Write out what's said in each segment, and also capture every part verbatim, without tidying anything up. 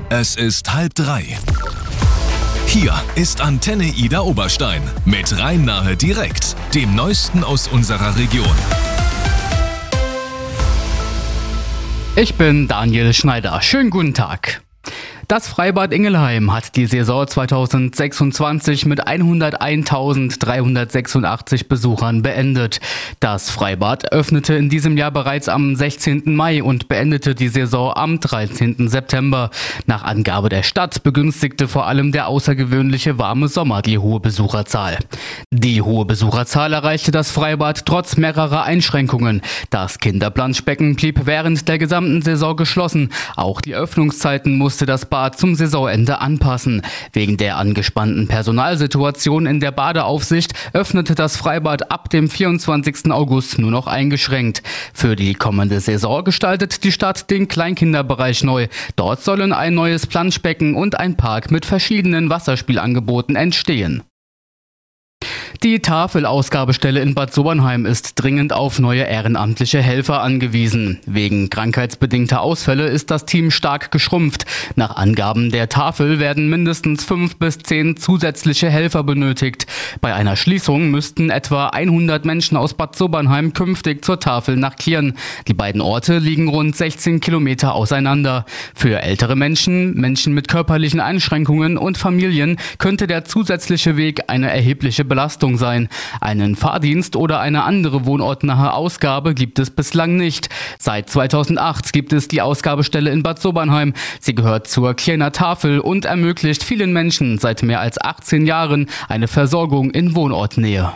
Es ist halb drei. Hier ist Antenne Ida Oberstein mit Rhein-Nahe direkt, dem Neuesten aus unserer Region. Ich bin Daniel Schneider. Schönen guten Tag. Das Freibad Ingelheim hat die Saison zweitausendsechsundzwanzig mit hunderteintausenddreihundertsechsundachtzig Besuchern beendet. Das Freibad öffnete in diesem Jahr bereits am sechzehnten Mai und beendete die Saison am dreizehnten September. Nach Angabe der Stadt begünstigte vor allem der außergewöhnliche warme Sommer die hohe Besucherzahl. Die hohe Besucherzahl erreichte das Freibad trotz mehrerer Einschränkungen. Das Kinderplanschbecken blieb während der gesamten Saison geschlossen. Auch die Öffnungszeiten musste das Bad zum Saisonende anpassen. Wegen der angespannten Personalsituation in der Badeaufsicht öffnete das Freibad ab dem vierundzwanzigsten August nur noch eingeschränkt. Für die kommende Saison gestaltet die Stadt den Kleinkinderbereich neu. Dort sollen ein neues Planschbecken und ein Park mit verschiedenen Wasserspielangeboten entstehen. Die Tafel-Ausgabestelle in Bad Sobernheim ist dringend auf neue ehrenamtliche Helfer angewiesen. Wegen krankheitsbedingter Ausfälle ist das Team stark geschrumpft. Nach Angaben der Tafel werden mindestens fünf bis zehn zusätzliche Helfer benötigt. Bei einer Schließung müssten etwa hundert Menschen aus Bad Sobernheim künftig zur Tafel nach Kirn. Die beiden Orte liegen rund sechzehn Kilometer auseinander. Für ältere Menschen, Menschen mit körperlichen Einschränkungen und Familien könnte der zusätzliche Weg eine erhebliche Belastung sein. Einen Fahrdienst oder eine andere wohnortnahe Ausgabe gibt es bislang nicht. Seit zweitausendacht gibt es die Ausgabestelle in Bad Sobernheim. Sie gehört zur Kirner Tafel und ermöglicht vielen Menschen seit mehr als achtzehn Jahren eine Versorgung in Wohnortnähe.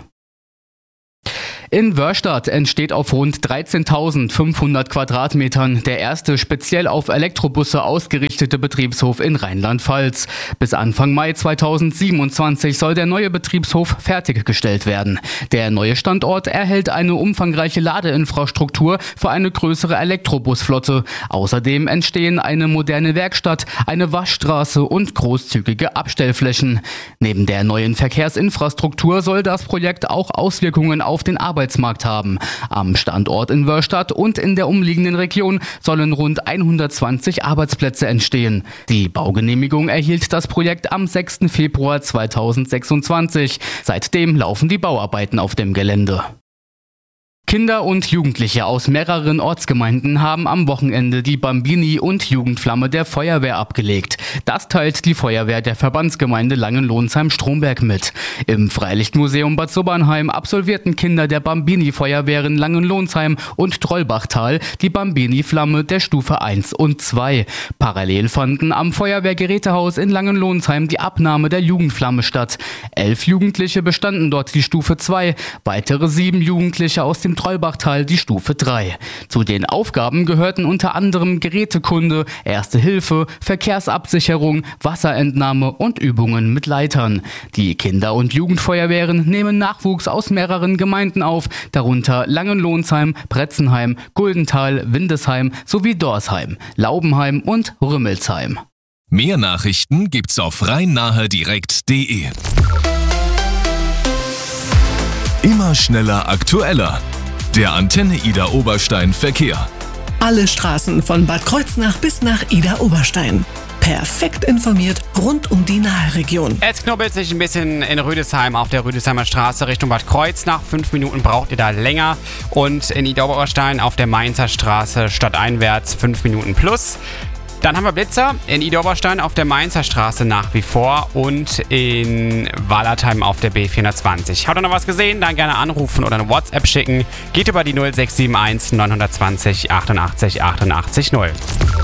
In Wörstadt entsteht auf rund dreizehntausendfünfhundert Quadratmetern der erste speziell auf Elektrobusse ausgerichtete Betriebshof in Rheinland-Pfalz. Bis Anfang Mai zweitausendsiebenundzwanzig soll der neue Betriebshof fertiggestellt werden. Der neue Standort erhält eine umfangreiche Ladeinfrastruktur für eine größere Elektrobusflotte. Außerdem entstehen eine moderne Werkstatt, eine Waschstraße und großzügige Abstellflächen. Neben der neuen Verkehrsinfrastruktur soll das Projekt auch Auswirkungen auf den Arbeitsmarkt haben. Am Standort in Wörstadt und in der umliegenden Region sollen rund hundertzwanzig Arbeitsplätze entstehen. Die Baugenehmigung erhielt das Projekt am sechsten Februar zweitausendsechsundzwanzig. Seitdem laufen die Bauarbeiten auf dem Gelände. Kinder und Jugendliche aus mehreren Ortsgemeinden haben am Wochenende die Bambini und Jugendflamme der Feuerwehr abgelegt. Das teilt die Feuerwehr der Verbandsgemeinde Langenlohnsheim-Stromberg mit. Im Freilichtmuseum Bad Sobernheim absolvierten Kinder der Bambini-Feuerwehren Langenlohnsheim und Trollbachtal die Bambini-Flamme der Stufe eins und zwei. Parallel fanden am Feuerwehrgerätehaus in Langenlohnsheim die Abnahme der Jugendflamme statt. Elf Jugendliche bestanden dort die Stufe zwei, weitere sieben Jugendliche aus dem Trollbachtal die Stufe drei. Zu den Aufgaben gehörten unter anderem Gerätekunde, Erste Hilfe, Verkehrsabsicherung, Wasserentnahme und Übungen mit Leitern. Die Kinder- und Jugendfeuerwehren nehmen Nachwuchs aus mehreren Gemeinden auf, darunter Langenlohnsheim, Bretzenheim, Guldenthal, Windesheim sowie Dorsheim, Laubenheim und Rümmelsheim. Mehr Nachrichten gibt's auf rhein-nahe direkt punkt de. Immer schneller, aktueller. Der Antenne Ida Oberstein Verkehr. Alle Straßen von Bad Kreuznach bis nach Ida Oberstein. Perfekt informiert rund um die Nahe-Region. Es knubbelt sich ein bisschen in Rüdesheim auf der Rüdesheimer Straße Richtung Bad Kreuznach. Fünf Minuten braucht ihr da länger. Und in Ida Oberstein auf der Mainzer Straße stadteinwärts fünf Minuten plus. Dann haben wir Blitzer in Ida Oberstein auf der Mainzer Straße nach wie vor und in Wallertheim auf der B vierhundertzwanzig. Habt ihr noch was gesehen? Dann gerne anrufen oder eine WhatsApp schicken. Geht über die null sechs sieben eins neun zwei null achtundachtzig achtundachtzig null.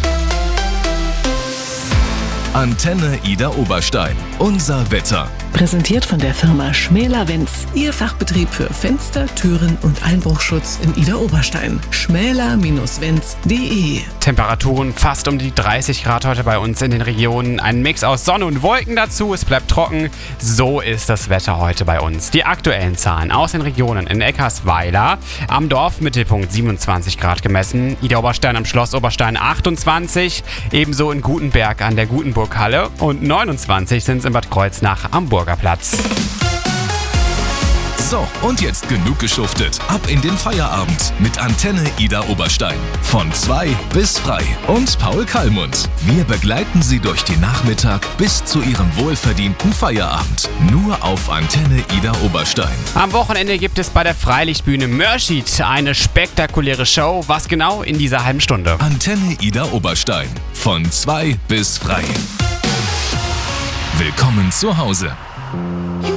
Antenne Ida Oberstein. Unser Wetter. Präsentiert von der Firma Schmäler-Wenz. Ihr Fachbetrieb für Fenster, Türen und Einbruchschutz in Ida Oberstein. schmäler Bindestrich wenz punkt de. Temperaturen fast um die dreißig Grad heute bei uns in den Regionen. Ein Mix aus Sonne und Wolken dazu. Es bleibt trocken. So ist das Wetter heute bei uns. Die aktuellen Zahlen aus den Regionen: in Eckersweiler am Dorfmittelpunkt siebenundzwanzig Grad gemessen. Ida Oberstein am Schloss Oberstein achtundzwanzig. Ebenso in Gutenberg an der Gutenburghalle. Und neunundzwanzig sind es in Bad Kreuznach am Burgerplatz. So, und jetzt genug geschuftet. Ab in den Feierabend mit Antenne Ida Oberstein. Von zwei bis frei. Und Paul Kallmund. Wir begleiten Sie durch den Nachmittag bis zu Ihrem wohlverdienten Feierabend. Nur auf Antenne Ida Oberstein. Am Wochenende gibt es bei der Freilichtbühne Mörschid eine spektakuläre Show. Was genau in dieser halben Stunde? Antenne Ida Oberstein. Von zwei bis frei. Willkommen zu Hause.